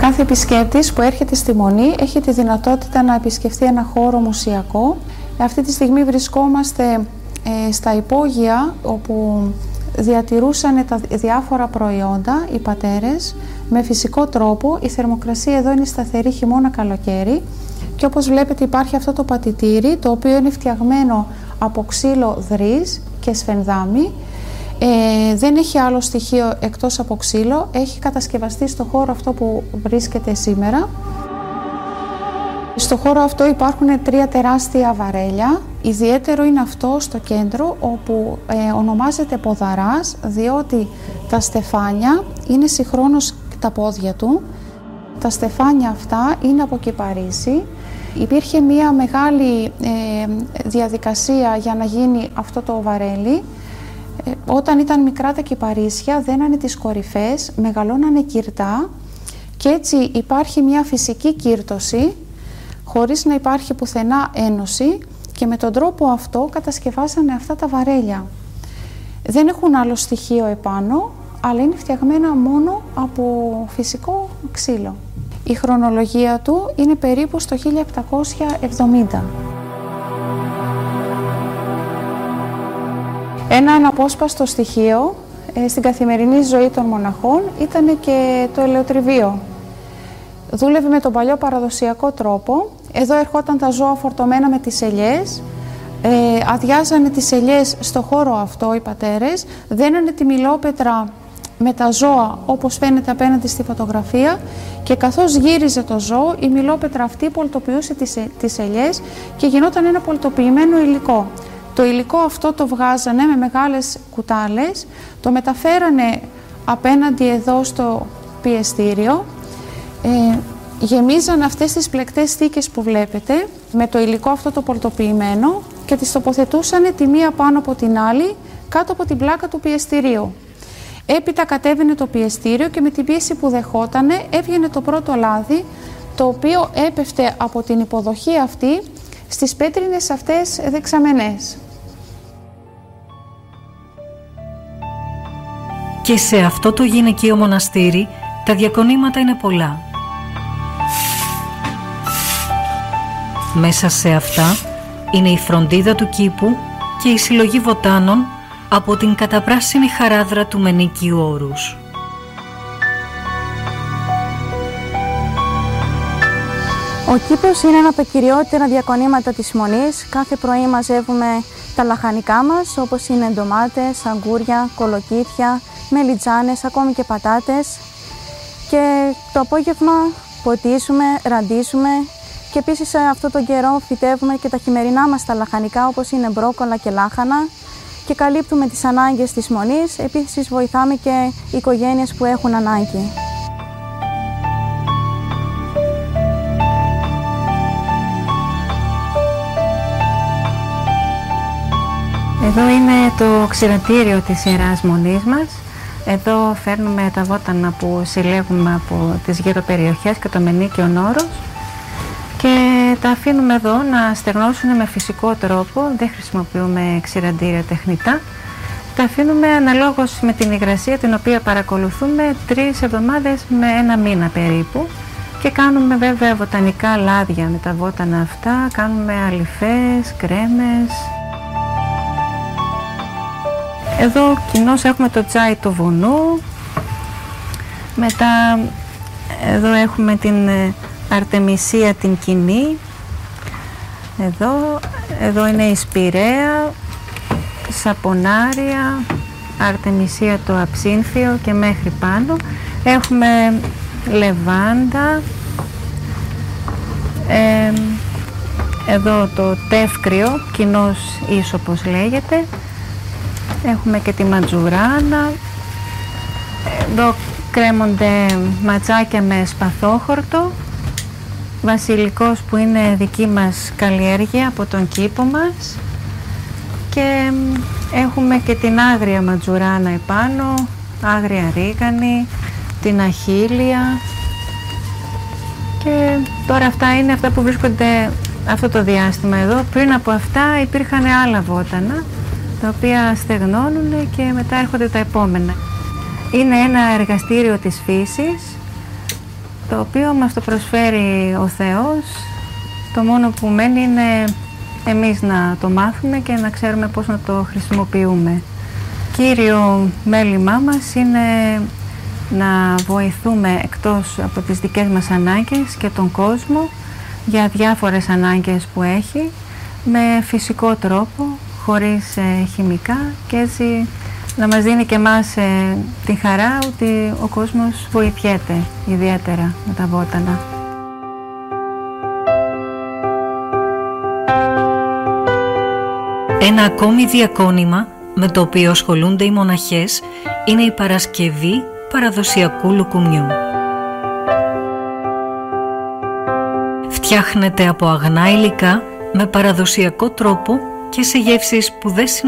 Κάθε επισκέπτης που έρχεται στη Μονή έχει τη δυνατότητα να επισκεφθεί ένα χώρο μουσιακό. Αυτή τη στιγμή βρισκόμαστε στα υπόγεια όπου διατηρούσαν τα διάφορα προϊόντα οι πατέρες με φυσικό τρόπο. Η θερμοκρασία εδώ είναι σταθερή χειμώνα καλοκαίρι και όπως βλέπετε υπάρχει αυτό το πατητήρι, το οποίο είναι φτιαγμένο από ξύλο δρύς και σφενδάμι. Δεν έχει άλλο στοιχείο εκτός από ξύλο, έχει κατασκευαστεί στο χώρο αυτό που βρίσκεται σήμερα. Στο χώρο αυτό υπάρχουν 3 τεράστια βαρέλια. Ιδιαίτερο είναι αυτό στο κέντρο, όπου ονομάζεται ποδαράς, διότι τα στεφάνια είναι συγχρόνως τα πόδια του. Τα στεφάνια αυτά είναι από κυπαρίσι. Υπήρχε μια μεγάλη διαδικασία για να γίνει αυτό το βαρέλι. Όταν ήταν μικρά τα κυπαρίσια, δένανε τις κορυφές, μεγαλώνανε κυρτά και έτσι υπάρχει μια φυσική κύρτωση χωρίς να υπάρχει πουθενά ένωση και με τον τρόπο αυτό κατασκευάσανε αυτά τα βαρέλια. Δεν έχουν άλλο στοιχείο επάνω, αλλά είναι φτιαγμένα μόνο από φυσικό ξύλο. Η χρονολογία του είναι περίπου στο 1770. Ένα αναπόσπαστο στοιχείο στην καθημερινή ζωή των μοναχών ήταν και το ελαιοτριβείο. Δούλευε με τον παλιό παραδοσιακό τρόπο. Εδώ ερχόταν τα ζώα φορτωμένα με τις ελιές, αδειάζανε τις ελιές στο χώρο αυτό οι πατέρες, δένανε τη μιλόπετρα με τα ζώα όπως φαίνεται απέναντι στη φωτογραφία και καθώς γύριζε το ζώο η μιλόπετρα αυτή πολτοποιούσε τις ελιές και γινόταν ένα πολτοποιημένο υλικό. Το υλικό αυτό το βγάζανε με μεγάλες κουτάλες, το μεταφέρανε απέναντι εδώ στο πιεστήριο, γεμίζαν αυτές τις πλεκτές θήκες που βλέπετε με το υλικό αυτό το πολτοποιημένο και τις τοποθετούσαν τη μία πάνω από την άλλη κάτω από την πλάκα του πιεστηρίου. Έπειτα κατέβαινε το πιεστήριο και με την πίεση που δεχότανε έβγαινε το πρώτο λάδι, το οποίο έπεφτε από την υποδοχή αυτή στις πέτρινες αυτές δεξαμενές. Και σε αυτό το γυναικείο μοναστήρι τα διακονήματα είναι πολλά. Μέσα σε αυτά είναι η φροντίδα του κήπου και η συλλογή βοτάνων από την καταπράσινη χαράδρα του Μενίκιου Όρους. Ο κήπος είναι ένα από τα κυριότερα διακονήματα της Μονής. Κάθε πρωί μαζεύουμε τα λαχανικά μας, όπως είναι ντομάτες, αγκούρια, κολοκύθια, μελιτζάνες, ακόμη και πατάτες. Και το απόγευμα ποτίζουμε, ραντίζουμε και επίσης σε αυτόν τον καιρό φυτεύουμε και τα χειμερινά μας τα λαχανικά, όπως είναι μπρόκολα και λάχανα, και καλύπτουμε τις ανάγκες της Μονής. Επίσης βοηθάμε και οικογένειες που έχουν ανάγκη. Εδώ είναι το ξηρατήριο της Ιεράς Μονής μας. Εδώ φέρνουμε τα βότανα που συλλέγουμε από τις γύρω περιοχές και το Μενίκιον Όρος και τα αφήνουμε εδώ να στεγνώσουν με φυσικό τρόπο. Δεν χρησιμοποιούμε ξηραντήρια τεχνητά. Τα αφήνουμε αναλόγως με την υγρασία την οποία παρακολουθούμε 3 εβδομάδες με 1 μήνα περίπου και κάνουμε βέβαια βοτανικά λάδια με τα βότανα αυτά, κάνουμε αλυφές, κρέμες. Εδώ κοινώς έχουμε το τσάι του βουνού, μετά εδώ έχουμε την αρτεμισία την κοινή, εδώ είναι η σπηρέα, σαπονάρια, αρτεμισία το αψύνθιο και μέχρι πάνω. Έχουμε λεβάντα, εδώ το τεύκριο, κοινώς ίσωπος λέγεται. Έχουμε και τη ματζουράνα. Εδώ κρέμονται ματσάκια με σπαθόχορτο. Βασιλικός που είναι δική μας καλλιέργεια από τον κήπο μας. Και έχουμε και την άγρια ματζουράνα επάνω, άγρια ρίγανη, την αχίλια. Και τώρα αυτά είναι αυτά που βρίσκονται αυτό το διάστημα εδώ. Πριν από αυτά υπήρχαν άλλα βότανα, τα οποία στεγνώνουν και μετά έρχονται τα επόμενα. Είναι ένα εργαστήριο της φύσης, το οποίο μας το προσφέρει ο Θεός. Το μόνο που μένει είναι εμείς να το μάθουμε και να ξέρουμε πώς να το χρησιμοποιούμε. Κύριο μέλημά μας είναι να βοηθούμε εκτός από τις δικές μας ανάγκες και τον κόσμο για διάφορες ανάγκες που έχει, με φυσικό τρόπο, χωρίς χημικά, και έτσι να μας δίνει και εμάς τη χαρά ότι ο κόσμος βοηθιέται ιδιαίτερα με τα βότανα. Ένα ακόμη διακόνημα με το οποίο ασχολούνται οι μοναχές είναι η Παρασκευή παραδοσιακού λουκουμιού. Φτιάχνεται από αγνά υλικά με παραδοσιακό τρόπο και σε γεύσεις που δεν